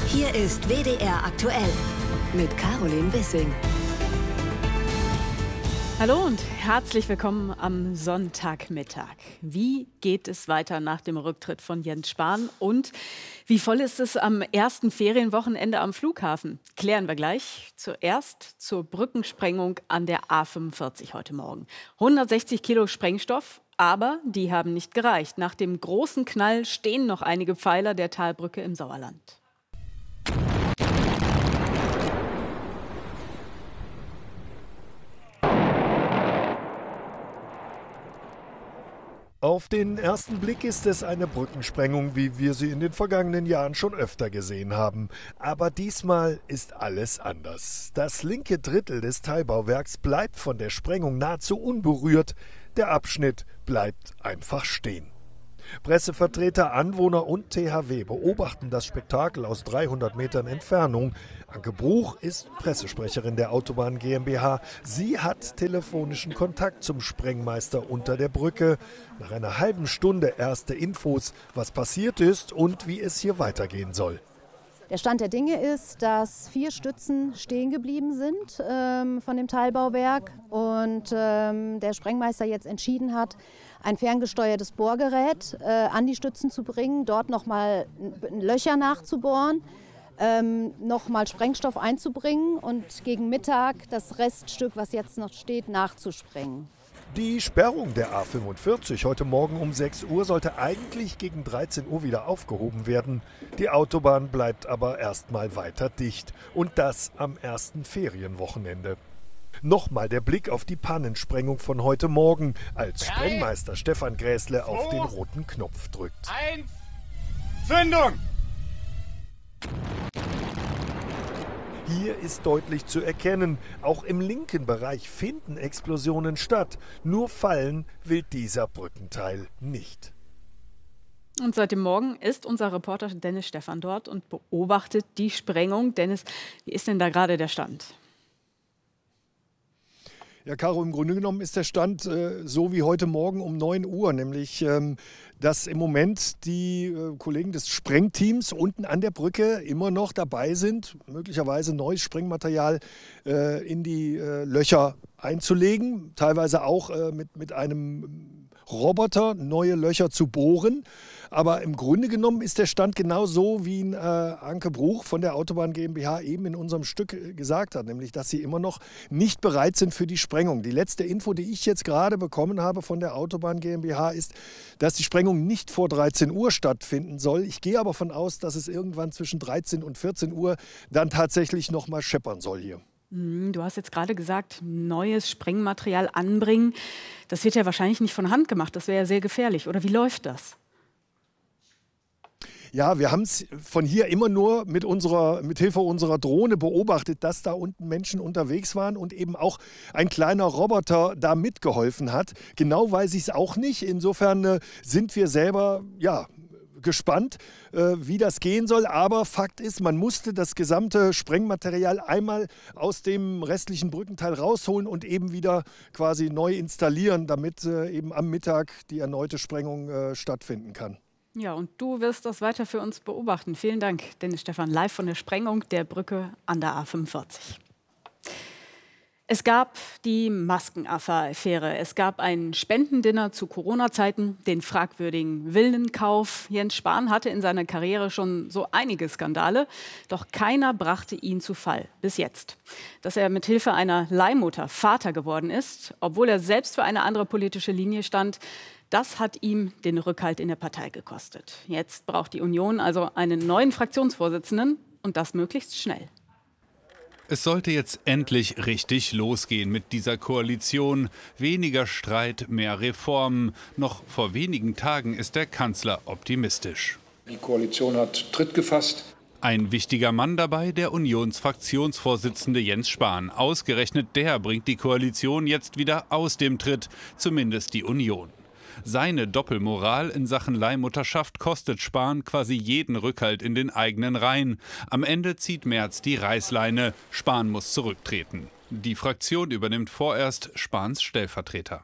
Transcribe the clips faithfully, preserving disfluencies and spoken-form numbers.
Hier ist W D R aktuell mit Caroline Wissing. Hallo und herzlich willkommen am Sonntagmittag. Wie geht es weiter nach dem Rücktritt von Jens Spahn und wie voll ist es am ersten Ferienwochenende am Flughafen? Klären wir gleich. Zuerst zur Brückensprengung an der A fünfundvierzig heute Morgen. hundertsechzig Kilo Sprengstoff, aber die haben nicht gereicht. Nach dem großen Knall stehen noch einige Pfeiler der Talbrücke im Sauerland. Auf den ersten Blick ist es eine Brückensprengung, wie wir sie in den vergangenen Jahren schon öfter gesehen haben. Aber diesmal ist alles anders. Das linke Drittel des Teilbauwerks bleibt von der Sprengung nahezu unberührt. Der Abschnitt bleibt einfach stehen. Pressevertreter, Anwohner und T H W beobachten das Spektakel aus dreihundert Metern Entfernung. Anke Bruch ist Pressesprecherin der Autobahn GmbH. Sie hat telefonischen Kontakt zum Sprengmeister unter der Brücke. Nach einer halben Stunde erste Infos, was passiert ist und wie es hier weitergehen soll. Der Stand der Dinge ist, dass vier Stützen stehen geblieben sind ähm, von dem Teilbauwerk und ähm, der Sprengmeister jetzt entschieden hat, ein ferngesteuertes Bohrgerät äh, an die Stützen zu bringen, dort nochmal Löcher nachzubohren, ähm, nochmal Sprengstoff einzubringen und gegen Mittag das Reststück, was jetzt noch steht, nachzusprengen. Die Sperrung der A fünfundvierzig heute Morgen um sechs Uhr sollte eigentlich gegen dreizehn Uhr wieder aufgehoben werden. Die Autobahn bleibt aber erstmal weiter dicht. Und das am ersten Ferienwochenende. Nochmal der Blick auf die Pannensprengung von heute Morgen, als Sprengmeister Stefan Gräßle auf den roten Knopf drückt. Eins, Zündung! Hier ist deutlich zu erkennen, auch im linken Bereich finden Explosionen statt. Nur fallen will dieser Brückenteil nicht. Und seit dem Morgen ist unser Reporter Dennis Stephan dort und beobachtet die Sprengung. Dennis, wie ist denn da gerade der Stand? Ja, Caro, im Grunde genommen ist der Stand äh, so wie heute Morgen um neun Uhr, nämlich ähm, dass im Moment die äh, Kollegen des Sprengteams unten an der Brücke immer noch dabei sind, möglicherweise neues Sprengmaterial äh, in die äh, Löcher einzulegen, teilweise auch äh, mit, mit einem Roboter neue Löcher zu bohren. Aber im Grunde genommen ist der Stand genau so, wie ihn äh, Anke Bruch von der Autobahn GmbH eben in unserem Stück äh, gesagt hat, nämlich dass sie immer noch nicht bereit sind für die Sprengung. Die letzte Info, die ich jetzt gerade bekommen habe von der Autobahn GmbH, ist, dass die Sprengung nicht vor dreizehn Uhr stattfinden soll. Ich gehe aber davon aus, dass es irgendwann zwischen dreizehn und vierzehn Uhr dann tatsächlich noch mal scheppern soll hier. Du hast jetzt gerade gesagt, neues Sprengmaterial anbringen. Das wird ja wahrscheinlich nicht von Hand gemacht. Das wäre ja sehr gefährlich. Oder wie läuft das? Ja, wir haben es von hier immer nur mit, unserer, mit Hilfe unserer Drohne beobachtet, dass da unten Menschen unterwegs waren und eben auch ein kleiner Roboter da mitgeholfen hat. Genau weiß ich es auch nicht. Insofern äh, sind wir selber, ja, gespannt, äh, wie das gehen soll. Aber Fakt ist, man musste das gesamte Sprengmaterial einmal aus dem restlichen Brückenteil rausholen und eben wieder quasi neu installieren, damit äh, eben am Mittag die erneute Sprengung äh, stattfinden kann. Ja, und du wirst das weiter für uns beobachten. Vielen Dank, Dennis Stephan, live von der Sprengung der Brücke an der A fünfundvierzig. Es gab die Maskenaffäre, es gab ein Spendendinner zu Corona-Zeiten, den fragwürdigen Villenkauf. Jens Spahn hatte in seiner Karriere schon so einige Skandale, doch keiner brachte ihn zu Fall, bis jetzt. Dass er mit Hilfe einer Leihmutter Vater geworden ist, obwohl er selbst für eine andere politische Linie stand, das hat ihm den Rückhalt in der Partei gekostet. Jetzt braucht die Union also einen neuen Fraktionsvorsitzenden und das möglichst schnell. Es sollte jetzt endlich richtig losgehen mit dieser Koalition. Weniger Streit, mehr Reformen. Noch vor wenigen Tagen ist der Kanzler optimistisch. Die Koalition hat Tritt gefasst. Ein wichtiger Mann dabei, der Unionsfraktionsvorsitzende Jens Spahn. Ausgerechnet der bringt die Koalition jetzt wieder aus dem Tritt, zumindest die Union. Seine Doppelmoral in Sachen Leihmutterschaft kostet Spahn quasi jeden Rückhalt in den eigenen Reihen. Am Ende zieht Merz die Reißleine. Spahn muss zurücktreten. Die Fraktion übernimmt vorerst Spahns Stellvertreter.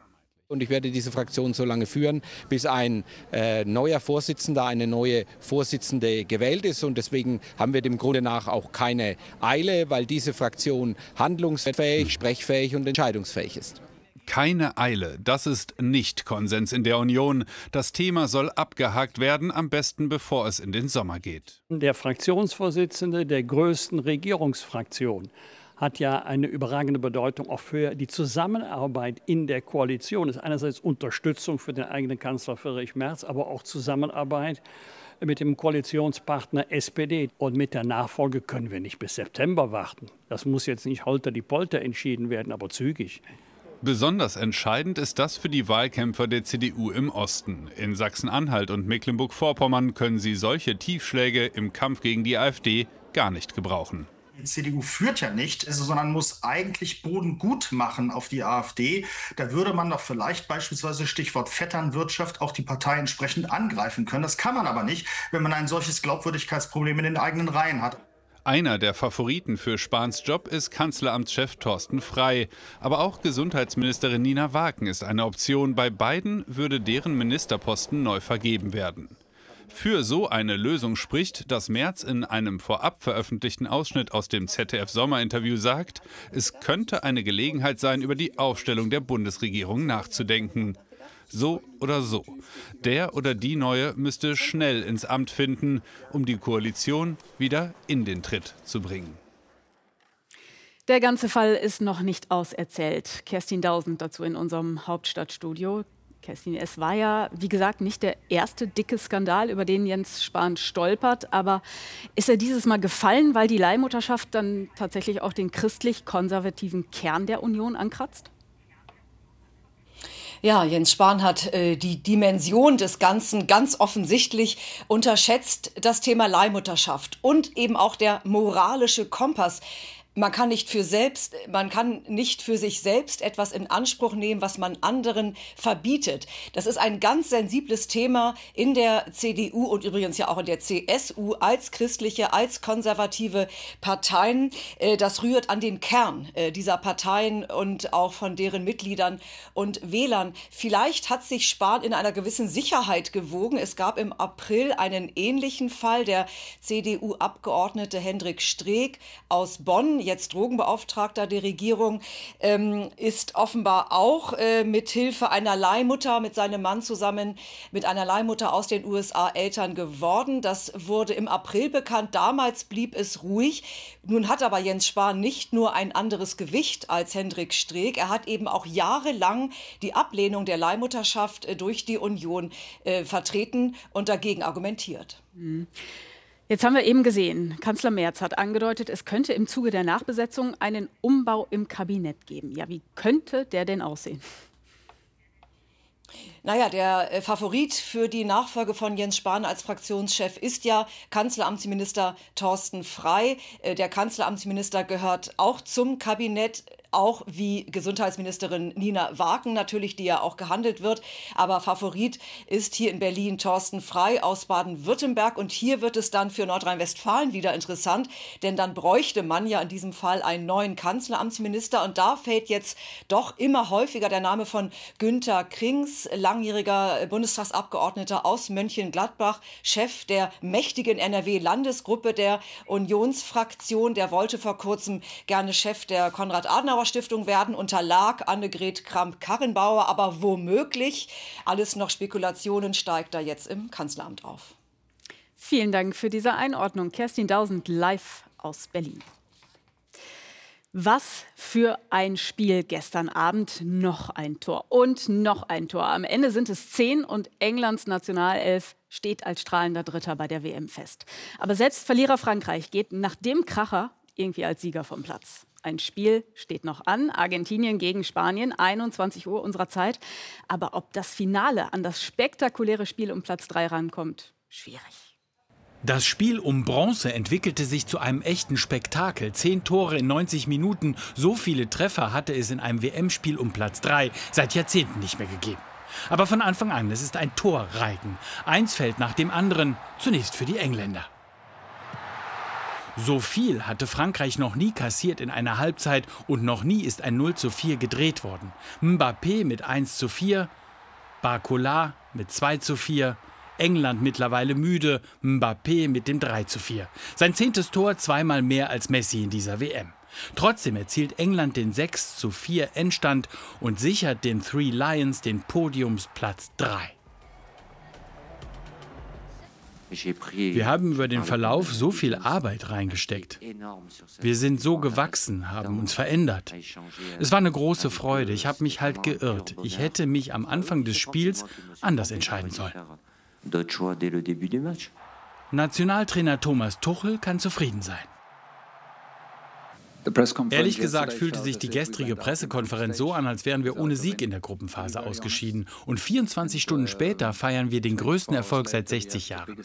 Und ich werde diese Fraktion so lange führen, bis ein äh, neuer Vorsitzender, eine neue Vorsitzende gewählt ist. Und deswegen haben wir dem Grunde nach auch keine Eile, weil diese Fraktion handlungsfähig, sprechfähig und entscheidungsfähig ist. Keine Eile, das ist nicht Konsens in der Union. Das Thema soll abgehakt werden, am besten bevor es in den Sommer geht. Der Fraktionsvorsitzende der größten Regierungsfraktion hat ja eine überragende Bedeutung auch für die Zusammenarbeit in der Koalition. Das ist einerseits Unterstützung für den eigenen Kanzler Friedrich Merz, aber auch Zusammenarbeit mit dem Koalitionspartner S P D. Und mit der Nachfolge können wir nicht bis September warten. Das muss jetzt nicht holter die Polter entschieden werden, aber zügig. Besonders entscheidend ist das für die Wahlkämpfer der C D U im Osten. In Sachsen-Anhalt und Mecklenburg-Vorpommern können sie solche Tiefschläge im Kampf gegen die AfD gar nicht gebrauchen. Die C D U führt ja nicht, sondern muss eigentlich Boden gut machen auf die AfD. Da würde man doch vielleicht beispielsweise Stichwort Vetternwirtschaft auch die Partei entsprechend angreifen können. Das kann man aber nicht, wenn man ein solches Glaubwürdigkeitsproblem in den eigenen Reihen hat. Einer der Favoriten für Spahns Job ist Kanzleramtschef Thorsten Frey. Aber auch Gesundheitsministerin Nina Waaken ist eine Option. Bei beiden würde deren Ministerposten neu vergeben werden. Für so eine Lösung spricht, dass Merz in einem vorab veröffentlichten Ausschnitt aus dem Z D F-Sommerinterview sagt, es könnte eine Gelegenheit sein, über die Aufstellung der Bundesregierung nachzudenken. So oder so. Der oder die Neue müsste schnell ins Amt finden, um die Koalition wieder in den Tritt zu bringen. Der ganze Fall ist noch nicht auserzählt. Kerstin Dausend dazu in unserem Hauptstadtstudio. Kerstin, es war ja, wie gesagt, nicht der erste dicke Skandal, über den Jens Spahn stolpert. Aber ist er dieses Mal gefallen, weil die Leihmutterschaft dann tatsächlich auch den christlich-konservativen Kern der Union ankratzt? Ja, Jens Spahn hat äh, die Dimension des Ganzen ganz offensichtlich unterschätzt, das Thema Leihmutterschaft und eben auch der moralische Kompass. Man kann nicht für selbst, man kann nicht für sich selbst etwas in Anspruch nehmen, was man anderen verbietet. Das ist ein ganz sensibles Thema in der C D U und übrigens ja auch in der C S U als christliche, als konservative Parteien. Das rührt an den Kern dieser Parteien und auch von deren Mitgliedern und Wählern. Vielleicht hat sich Spahn in einer gewissen Sicherheit gewogen. Es gab im April einen ähnlichen Fall. Der C D U-Abgeordnete Hendrik Streeck aus Bonn, jetzt Drogenbeauftragter der Regierung, ähm, ist offenbar auch äh, mit Hilfe einer Leihmutter mit seinem Mann zusammen mit einer Leihmutter aus den U S A Eltern geworden. Das wurde im April bekannt. Damals blieb es ruhig. Nun hat aber Jens Spahn nicht nur ein anderes Gewicht als Hendrik Streeck. Er hat eben auch jahrelang die Ablehnung der Leihmutterschaft äh, durch die Union äh, vertreten und dagegen argumentiert. Mhm. Jetzt haben wir eben gesehen, Kanzler Merz hat angedeutet, es könnte im Zuge der Nachbesetzung einen Umbau im Kabinett geben. Ja, wie könnte der denn aussehen? Naja, der Favorit für die Nachfolge von Jens Spahn als Fraktionschef ist ja Kanzleramtsminister Thorsten Frey. Der Kanzleramtsminister gehört auch zum Kabinett, auch wie Gesundheitsministerin Nina Waaken natürlich, die ja auch gehandelt wird. Aber Favorit ist hier in Berlin Thorsten Frey aus Baden-Württemberg. Und hier wird es dann für Nordrhein-Westfalen wieder interessant, denn dann bräuchte man ja in diesem Fall einen neuen Kanzleramtsminister. Und da fällt jetzt doch immer häufiger der Name von Günther Krings, langjähriger Bundestagsabgeordneter aus Mönchengladbach, Chef der mächtigen N R W-Landesgruppe der Unionsfraktion. Der wollte vor kurzem gerne Chef der Konrad-Adenauer-Stiftung werden, unterlag Annegret Kramp-Karrenbauer, aber womöglich, alles noch Spekulationen, steigt er jetzt im Kanzleramt auf. Vielen Dank für diese Einordnung. Kerstin Dausend live aus Berlin. Was für ein Spiel gestern Abend. Noch ein Tor und noch ein Tor. Am Ende sind es zehn und Englands Nationalelf steht als strahlender Dritter bei der W M fest. Aber selbst Verlierer Frankreich geht nach dem Kracher irgendwie als Sieger vom Platz. Ein Spiel steht noch an, Argentinien gegen Spanien, einundzwanzig Uhr unserer Zeit. Aber ob das Finale an das spektakuläre Spiel um Platz drei rankommt, schwierig. Das Spiel um Bronze entwickelte sich zu einem echten Spektakel. Zehn Tore in neunzig Minuten. So viele Treffer hatte es in einem W M-Spiel um Platz drei seit Jahrzehnten nicht mehr gegeben. Aber von Anfang an, es ist ein Torreigen. Eins fällt nach dem anderen, zunächst für die Engländer. So viel hatte Frankreich noch nie kassiert in einer Halbzeit und noch nie ist ein null zu vier gedreht worden. Mbappé mit eins zu vier, Barcola mit zwei zu vier, England mittlerweile müde, Mbappé mit dem drei zu vier. Sein zehntes Tor, zweimal mehr als Messi in dieser W M. Trotzdem erzielt England den sechs zu vier Endstand und sichert den Three Lions den Podiumsplatz drei. Wir haben über den Verlauf so viel Arbeit reingesteckt. Wir sind so gewachsen, haben uns verändert. Es war eine große Freude. Ich habe mich halt geirrt. Ich hätte mich am Anfang des Spiels anders entscheiden sollen. Nationaltrainer Thomas Tuchel kann zufrieden sein. Ehrlich gesagt fühlte sich die gestrige Pressekonferenz so an, als wären wir ohne Sieg in der Gruppenphase ausgeschieden. Und vierundzwanzig Stunden später feiern wir den größten Erfolg seit sechzig Jahren.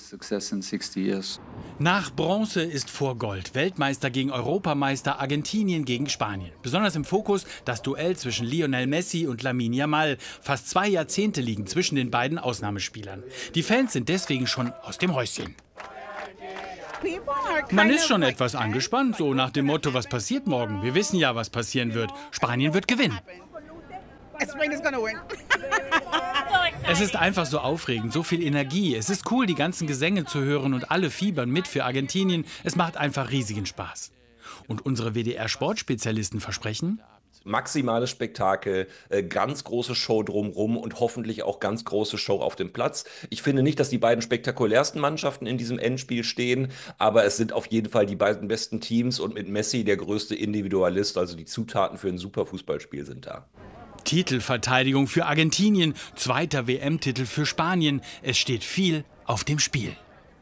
Nach Bronze ist vor Gold. Weltmeister gegen Europameister, Argentinien gegen Spanien. Besonders im Fokus das Duell zwischen Lionel Messi und Lamine Yamal. Fast zwei Jahrzehnte liegen zwischen den beiden Ausnahmespielern. Die Fans sind deswegen schon aus dem Häuschen. Man ist schon etwas angespannt, so nach dem Motto, was passiert morgen? Wir wissen ja, was passieren wird. Spanien wird gewinnen. Es ist einfach so aufregend, so viel Energie. Es ist cool, die ganzen Gesänge zu hören und alle fiebern mit für Argentinien. Es macht einfach riesigen Spaß. Und unsere W D R-Sportspezialisten versprechen: maximales Spektakel, äh, ganz große Show drumherum und hoffentlich auch ganz große Show auf dem Platz. Ich finde nicht, dass die beiden spektakulärsten Mannschaften in diesem Endspiel stehen, aber es sind auf jeden Fall die beiden besten Teams und mit Messi der größte Individualist, also die Zutaten für ein super Fußballspiel sind da. Titelverteidigung für Argentinien, zweiter W M-Titel für Spanien. Es steht viel auf dem Spiel.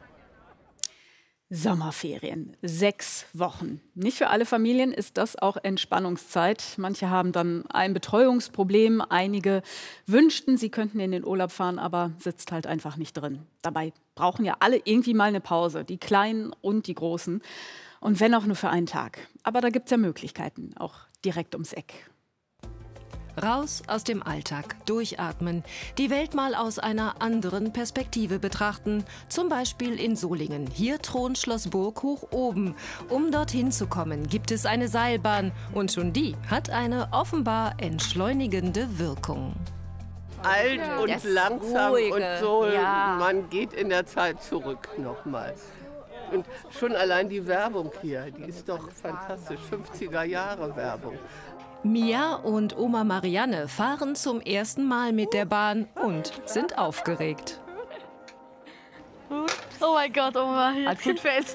Sommerferien, sechs Wochen. Nicht für alle Familien ist das auch Entspannungszeit. Manche haben dann ein Betreuungsproblem, einige wünschten, sie könnten in den Urlaub fahren, aber sitzt halt einfach nicht drin. Dabei brauchen ja alle irgendwie mal eine Pause, die Kleinen und die Großen. Und wenn auch nur für einen Tag. Aber da gibt es ja Möglichkeiten, auch direkt ums Eck. Raus aus dem Alltag, durchatmen, die Welt mal aus einer anderen Perspektive betrachten. Zum Beispiel in Solingen. Hier thront Schloss Burg hoch oben. Um dorthin zu kommen, gibt es eine Seilbahn. Und schon die hat eine offenbar entschleunigende Wirkung. Alt und das langsam Ruhige. Und so, ja. Man geht in der Zeit zurück nochmal. Und schon allein die Werbung hier, die ist doch fantastisch, fünfziger Jahre Werbung. Mia und Oma Marianne fahren zum ersten Mal mit der Bahn und sind aufgeregt. Oh mein Gott, Oma. Halt gut fest.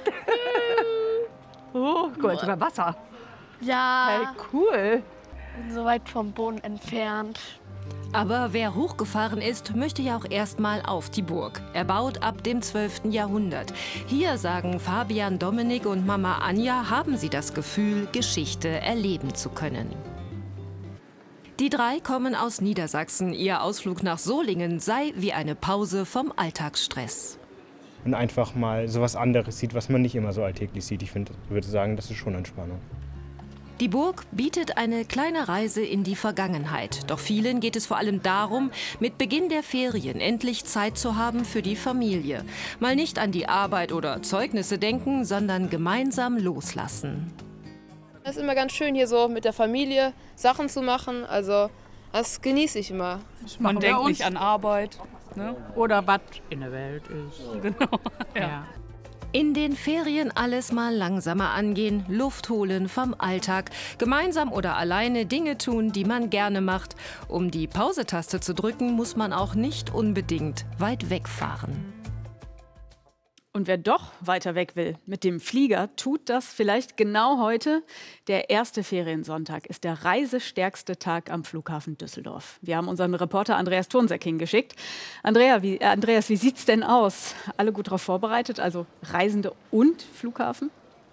Oh, gut, sogar Wasser. Ja. Hey, cool. Bin so weit vom Boden entfernt. Aber wer hochgefahren ist, möchte ja auch erstmal auf die Burg. Erbaut ab dem zwölften Jahrhundert. Hier, sagen Fabian, Dominik und Mama Anja, haben sie das Gefühl, Geschichte erleben zu können. Die drei kommen aus Niedersachsen. Ihr Ausflug nach Solingen sei wie eine Pause vom Alltagsstress. Und einfach mal so was anderes sieht, was man nicht immer so alltäglich sieht. Ich find, würde sagen, das ist schon Entspannung. Die Burg bietet eine kleine Reise in die Vergangenheit. Doch vielen geht es vor allem darum, mit Beginn der Ferien endlich Zeit zu haben für die Familie. Mal nicht an die Arbeit oder Zeugnisse denken, sondern gemeinsam loslassen. Es ist immer ganz schön, hier so mit der Familie Sachen zu machen. Also das genieße ich immer. Man denkt nicht an Arbeit, ne? Oder was in der Welt ist. Genau. Ja. Ja. In den Ferien alles mal langsamer angehen, Luft holen vom Alltag, gemeinsam oder alleine Dinge tun, die man gerne macht. Um die Pause-Taste zu drücken, muss man auch nicht unbedingt weit wegfahren. Und wer doch weiter weg will mit dem Flieger, tut das vielleicht genau heute. Der erste Feriensonntag ist der reisestärkste Tag am Flughafen Düsseldorf. Wir haben unseren Reporter Andreas Thonseck hingeschickt. Andrea, wie, äh, Andreas, wie sieht es denn aus? Alle gut darauf vorbereitet, also Reisende und Flughafen?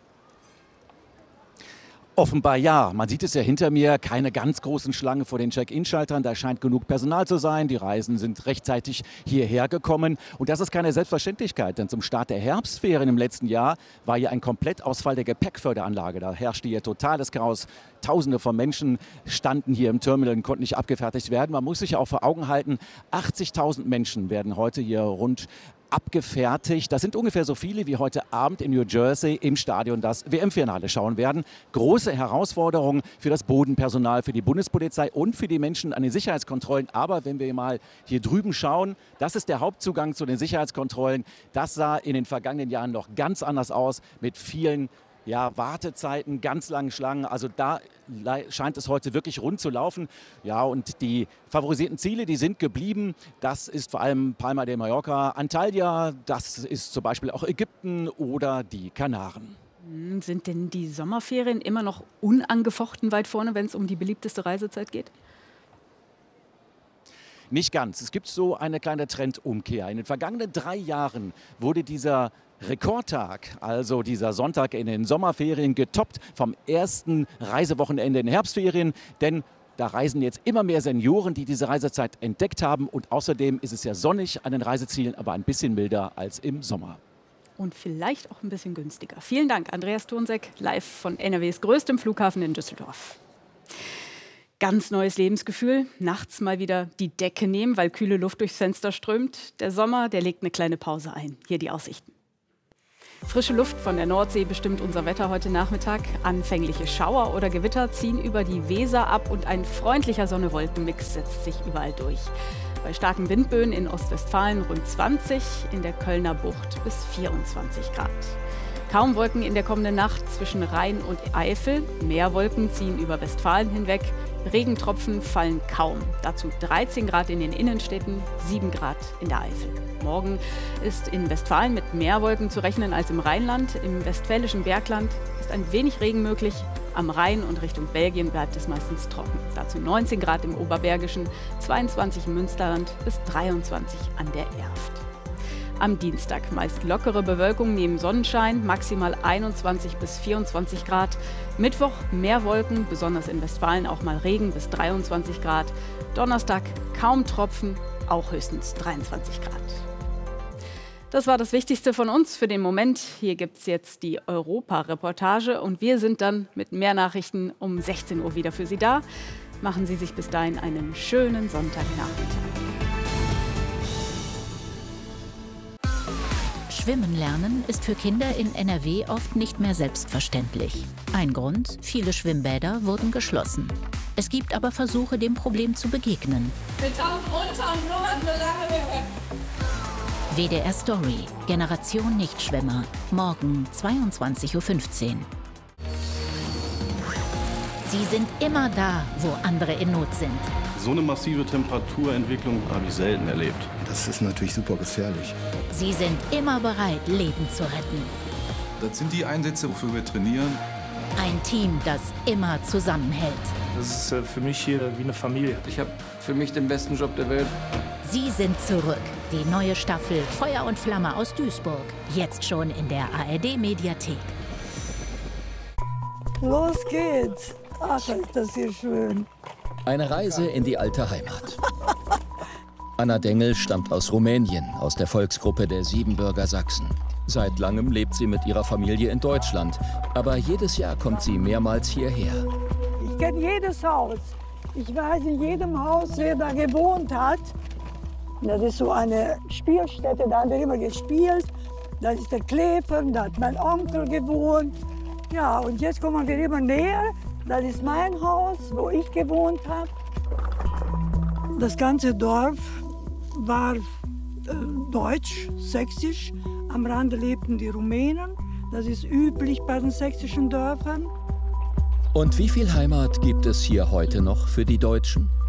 Offenbar ja. Man sieht es ja hinter mir, keine ganz großen Schlangen vor den Check-in-Schaltern. Da scheint genug Personal zu sein. Die Reisenden sind rechtzeitig hierher gekommen. Und das ist keine Selbstverständlichkeit, denn zum Start der Herbstferien im letzten Jahr war hier ein Komplettausfall der Gepäckförderanlage. Da herrschte hier totales Chaos. Tausende von Menschen standen hier im Terminal und konnten nicht abgefertigt werden. Man muss sich ja auch vor Augen halten, achtzigtausend Menschen werden heute hier rund abgefertigt. Das sind ungefähr so viele, wie heute Abend in New Jersey im Stadion das W M-Finale schauen werden. Große Herausforderung für das Bodenpersonal, für die Bundespolizei und für die Menschen an den Sicherheitskontrollen. Aber wenn wir mal hier drüben schauen, das ist der Hauptzugang zu den Sicherheitskontrollen. Das sah in den vergangenen Jahren noch ganz anders aus, mit vielen ja, Wartezeiten, ganz langen Schlangen. Also da scheint es heute wirklich rund zu laufen. Ja, und die favorisierten Ziele, die sind geblieben. Das ist vor allem Palma de Mallorca, Antalya, das ist zum Beispiel auch Ägypten oder die Kanaren. Sind denn die Sommerferien immer noch unangefochten weit vorne, wenn es um die beliebteste Reisezeit geht? Nicht ganz. Es gibt so eine kleine Trendumkehr. In den vergangenen drei Jahren wurde dieser Rekordtag, also dieser Sonntag in den Sommerferien, getoppt vom ersten Reisewochenende in den Herbstferien. Denn da reisen jetzt immer mehr Senioren, die diese Reisezeit entdeckt haben. Und außerdem ist es ja sonnig an den Reisezielen, aber ein bisschen milder als im Sommer. Und vielleicht auch ein bisschen günstiger. Vielen Dank, Andreas Thonseck, live von N R Ws größtem Flughafen in Düsseldorf. Ganz neues Lebensgefühl. Nachts mal wieder die Decke nehmen, weil kühle Luft durchs Fenster strömt. Der Sommer, der legt eine kleine Pause ein. Hier die Aussichten. Frische Luft von der Nordsee bestimmt unser Wetter heute Nachmittag. Anfängliche Schauer oder Gewitter ziehen über die Weser ab und ein freundlicher Sonne-Wolken-Mix setzt sich überall durch. Bei starken Windböen in Ostwestfalen rund zwanzig, in der Kölner Bucht bis vierundzwanzig Grad. Kaum Wolken in der kommenden Nacht zwischen Rhein und Eifel. Mehr Wolken ziehen über Westfalen hinweg. Regentropfen fallen kaum. Dazu dreizehn Grad in den Innenstädten, sieben Grad in der Eifel. Morgen ist in Westfalen mit mehr Wolken zu rechnen als im Rheinland. Im westfälischen Bergland ist ein wenig Regen möglich. Am Rhein und Richtung Belgien bleibt es meistens trocken. Dazu neunzehn Grad im Oberbergischen, zweiundzwanzig im Münsterland bis dreiundzwanzig an der Erft. Am Dienstag meist lockere Bewölkung neben Sonnenschein, maximal einundzwanzig bis vierundzwanzig Grad. Mittwoch mehr Wolken, besonders in Westfalen auch mal Regen bis dreiundzwanzig Grad. Donnerstag kaum Tropfen, auch höchstens dreiundzwanzig Grad. Das war das Wichtigste von uns für den Moment. Hier gibt es jetzt die Europa-Reportage und wir sind dann mit mehr Nachrichten um sechzehn Uhr wieder für Sie da. Machen Sie sich bis dahin einen schönen Sonntagnachmittag. Schwimmen lernen ist für Kinder in N R W oft nicht mehr selbstverständlich. Ein Grund: viele Schwimmbäder wurden geschlossen. Es gibt aber Versuche, dem Problem zu begegnen. Wir tauchen unter und nur solange wir W D R Story, Generation Nichtschwimmer, morgen zweiundzwanzig Uhr fünfzehn. Sie sind immer da, wo andere in Not sind. So eine massive Temperaturentwicklung habe ich selten erlebt. Das ist natürlich super gefährlich. Sie sind immer bereit, Leben zu retten. Das sind die Einsätze, wofür wir trainieren. Ein Team, das immer zusammenhält. Das ist für mich hier wie eine Familie. Ich habe für mich den besten Job der Welt. Sie sind zurück. Die neue Staffel Feuer und Flamme aus Duisburg. Jetzt schon in der A R D-Mediathek. Los geht's. Ach, ist das hier schön. Eine Reise in die alte Heimat. Anna Dengel stammt aus Rumänien, aus der Volksgruppe der Siebenbürger Sachsen. Seit langem lebt sie mit ihrer Familie in Deutschland. Aber jedes Jahr kommt sie mehrmals hierher. Ich kenne jedes Haus. Ich weiß in jedem Haus, wer da gewohnt hat. Das ist so eine Spielstätte, da haben wir immer gespielt. Das ist der Klever, da hat mein Onkel gewohnt. Ja, und jetzt kommen wir immer näher. Das ist mein Haus, wo ich gewohnt habe. Das ganze Dorf war äh, deutsch, sächsisch. Am Rande lebten die Rumänen. Das ist üblich bei den sächsischen Dörfern. Und wie viel Heimat gibt es hier heute noch für die Deutschen?